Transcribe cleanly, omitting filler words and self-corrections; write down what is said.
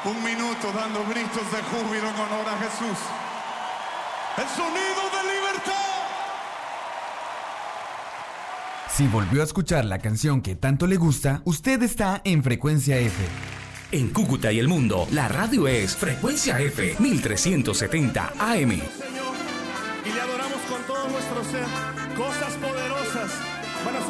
Un minuto dando gritos de júbilo en honor a Jesús. El sonido de libertad. Si volvió a escuchar la canción que tanto le gusta, usted está en Frecuencia F. En Cúcuta y el mundo, la radio es Frecuencia F 1370 AM. Señor, y le adoramos con todo nuestro ser. Cosas poderosas van a